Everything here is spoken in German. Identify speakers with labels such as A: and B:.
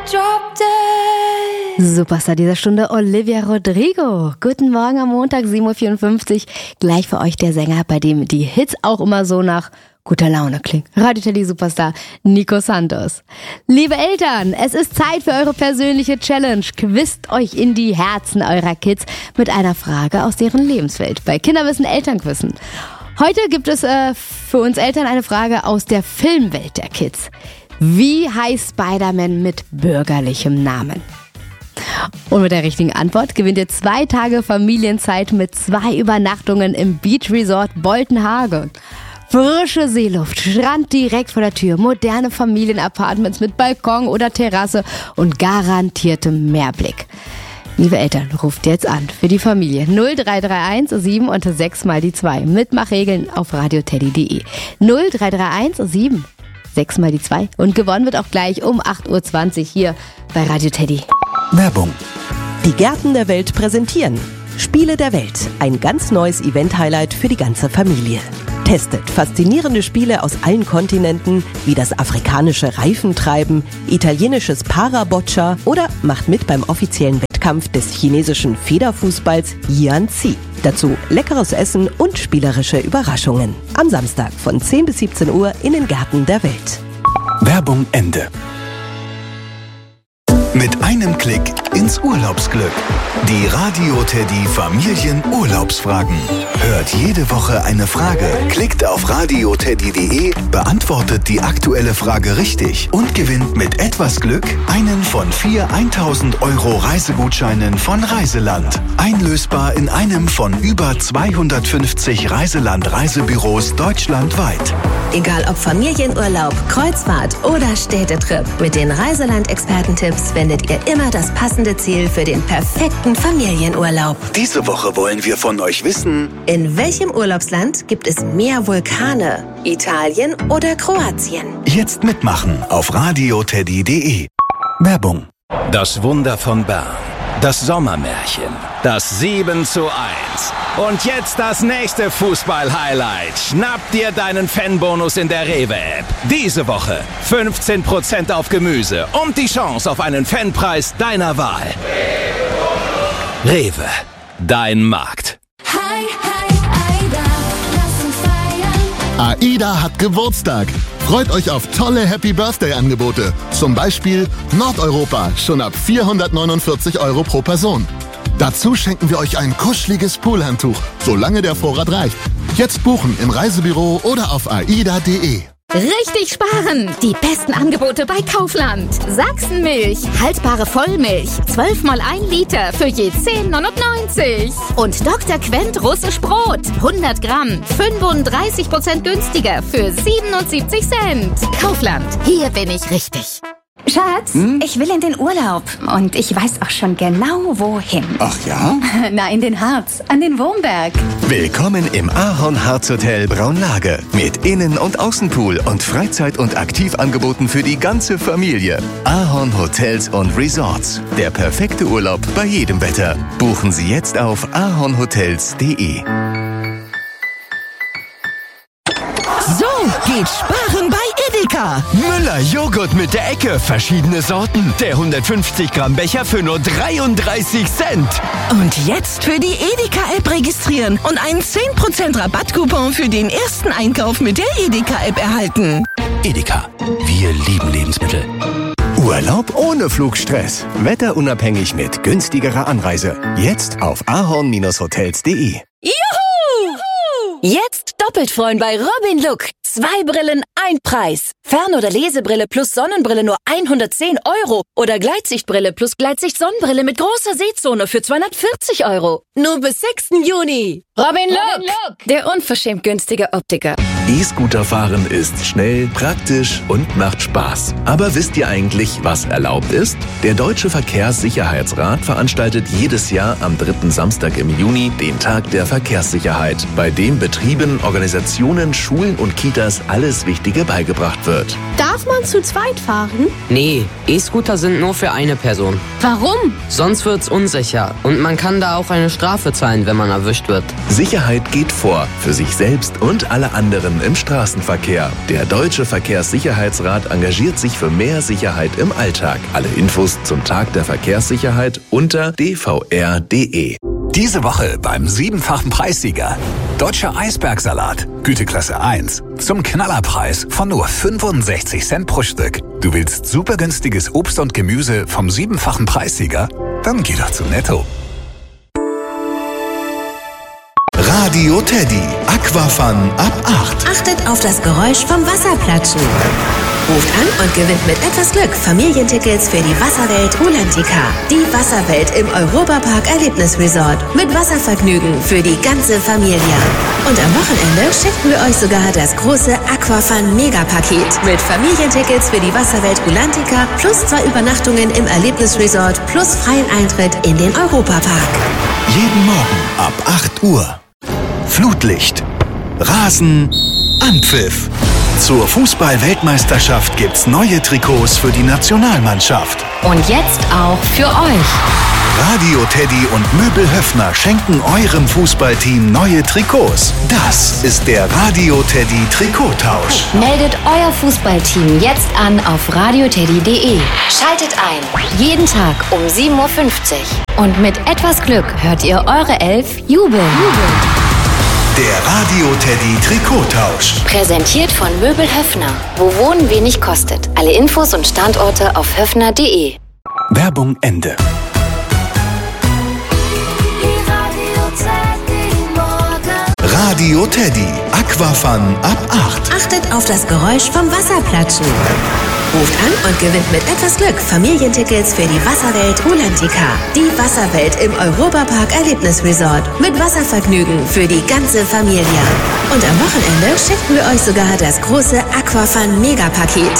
A: Superstar dieser Stunde, Olivia Rodrigo. Guten Morgen am Montag, 7.54 Uhr. Gleich für euch der Sänger, bei dem die Hits auch immer so nach guter Laune klingen. Radio Teddy Superstar Nico Santos. Liebe Eltern, es ist Zeit für eure persönliche Challenge. Quizt euch in die Herzen eurer Kids mit einer Frage aus deren Lebenswelt. Bei Kinderwissen Elternquissen. Heute gibt es für uns Eltern eine Frage aus der Filmwelt der Kids. Wie heißt Spider-Man mit bürgerlichem Namen? Und mit der richtigen Antwort gewinnt ihr 2 Tage Familienzeit mit 2 Übernachtungen im Beach Resort Boltenhagen. Frische Seeluft, Strand direkt vor der Tür, moderne Familienapartments mit Balkon oder Terrasse und garantiertem Meerblick. Liebe Eltern, ruft jetzt an für die Familie 0331 7 und 6 mal die 2. Mitmachregeln auf radioteddy.de. 0331 7 6 mal die 2 und gewonnen wird auch gleich um 8.20 Uhr hier bei Radio Teddy.
B: Werbung.
C: Die Gärten der Welt präsentieren Spiele der Welt, ein ganz neues Event-Highlight für die ganze Familie. Testet faszinierende Spiele aus allen Kontinenten, wie das afrikanische Reifentreiben, italienisches Paraboccia oder macht mit beim offiziellen Wettkampf des chinesischen Federfußballs Yanzi. Dazu leckeres Essen und spielerische Überraschungen. Am Samstag von 10 bis 17 Uhr in den Gärten der Welt.
B: Werbung Ende. Mit einem Klick ins Urlaubsglück. Die Radio Teddy Familienurlaubsfragen. Hört jede Woche eine Frage, klickt auf radioteddy.de, beantwortet die aktuelle Frage richtig und gewinnt mit etwas Glück einen von 4 1.000 € Reisegutscheinen von Reiseland. Einlösbar in einem von über 250 Reiseland-Reisebüros deutschlandweit.
D: Egal ob Familienurlaub, Kreuzfahrt oder Städtetrip, mit den Reiseland-Expertentipps findet ihr immer das passende Ziel für den perfekten Familienurlaub.
B: Diese Woche wollen wir von euch wissen:
D: In welchem Urlaubsland gibt es mehr Vulkane? Italien oder Kroatien?
B: Jetzt mitmachen auf radioteddy.de. Werbung.
E: Das Wunder von Bern. Das Sommermärchen. Das 7:1. Und jetzt das nächste Fußball-Highlight. Schnapp dir deinen Fanbonus in der Rewe-App. Diese Woche 15% auf Gemüse und die Chance auf einen Fanpreis deiner Wahl. Rewe, dein Markt.
F: AIDA hat Geburtstag. Freut euch auf tolle Happy-Birthday-Angebote. Zum Beispiel Nordeuropa, schon ab 449 € pro Person. Dazu schenken wir euch ein kuscheliges Poolhandtuch, solange der Vorrat reicht. Jetzt buchen im Reisebüro oder auf aida.de.
G: Richtig sparen! Die besten Angebote bei Kaufland. Sachsenmilch, haltbare Vollmilch, 12 mal 1 Liter für je 10,99. Und Dr. Quent russisch Brot, 100 Gramm, 35% günstiger für 77 Cent. Kaufland, hier bin ich richtig.
H: Schatz, ich will in den Urlaub und ich weiß auch schon genau, wohin.
B: Ach ja?
H: Na, in den Harz, an den Wurmberg.
I: Willkommen im Ahorn Harz Hotel Braunlage. Mit Innen- und Außenpool und Freizeit- und Aktivangeboten für die ganze Familie. Ahorn Hotels und Resorts. Der perfekte Urlaub bei jedem Wetter. Buchen Sie jetzt auf ahornhotels.de.
J: So geht Sparen bei Edeka.
K: Müller Joghurt mit der Ecke, verschiedene Sorten. Der 150 Gramm Becher für nur 33 Cent.
J: Und jetzt für die Edeka-App registrieren und einen 10% Rabattcoupon für den ersten Einkauf mit der Edeka-App erhalten.
I: Edeka. Wir lieben Lebensmittel. Urlaub ohne Flugstress. Wetterunabhängig mit günstigerer Anreise. Jetzt auf ahorn-hotels.de.
L: Juhu! Jetzt doppelt freuen bei Robin Look. 2 Brillen, 1 Preis. Fern- oder Lesebrille plus Sonnenbrille nur 110 €. Oder Gleitsichtbrille plus Gleitsicht-Sonnenbrille mit großer Sehzone für 240 €. Nur bis 6. Juni. Robin Look, der unverschämt günstige Optiker.
I: E-Scooter fahren ist schnell, praktisch und macht Spaß. Aber wisst ihr eigentlich, was erlaubt ist? Der Deutsche Verkehrssicherheitsrat veranstaltet jedes Jahr am 3. Samstag im Juni den Tag der Verkehrssicherheit, bei dem Betrieben, Organisationen, Schulen und Kitas alles Wichtige beigebracht wird.
M: Darf man zu zweit fahren?
N: Nee, E-Scooter sind nur für eine Person.
M: Warum?
N: Sonst wird's unsicher und man kann da auch eine Strafe zahlen, wenn man erwischt wird.
I: Sicherheit geht vor, für sich selbst und alle anderen Gefahren im Straßenverkehr. Der Deutsche Verkehrssicherheitsrat engagiert sich für mehr Sicherheit im Alltag. Alle Infos zum Tag der Verkehrssicherheit unter dvr.de.
B: Diese Woche beim 7-fachen Preissieger. Deutscher Eisbergsalat, Güteklasse 1. Zum Knallerpreis von nur 65 Cent pro Stück. Du willst super günstiges Obst und Gemüse vom 7-fachen Preissieger? Dann geh doch zu Netto. Radio Teddy. Aquafun ab 8.
D: Achtet auf das Geräusch vom Wasserplatschen. Ruft an und gewinnt mit etwas Glück Familientickets für die Wasserwelt Rulantica. Die Wasserwelt im Europapark Erlebnisresort. Mit Wasservergnügen für die ganze Familie. Und am Wochenende schenken wir euch sogar das große Aquafun Megapaket. Mit Familientickets für die Wasserwelt Rulantica plus 2 Übernachtungen im Erlebnisresort plus freien Eintritt in den Europapark.
B: Jeden Morgen ab 8 Uhr. Flutlicht. Rasen. Anpfiff. Zur Fußball-Weltmeisterschaft gibt's neue Trikots für die Nationalmannschaft.
L: Und jetzt auch für euch.
B: Radio Teddy und Möbel Höffner schenken eurem Fußballteam neue Trikots. Das ist der Radio Teddy Trikottausch.
L: Meldet euer Fußballteam jetzt an auf radioteddy.de. Schaltet ein. Jeden Tag um 7.50 Uhr. Und mit etwas Glück hört ihr eure Elf jubeln.
B: Der Radio Teddy Trikottausch.
L: Präsentiert von Möbel Höffner. Wo Wohnen wenig kostet. Alle Infos und Standorte auf höffner.de.
B: Werbung Ende. Radio Teddy. Aquafun ab 8.
D: Achtet auf das Geräusch vom Wasserplatschen. Ruft an und gewinnt mit etwas Glück Familientickets für die Wasserwelt Rulantica. Die Wasserwelt im Europapark Erlebnisresort. Mit Wasservergnügen für die ganze Familie. Und am Wochenende schenken wir euch sogar das große Aquafun Megapaket.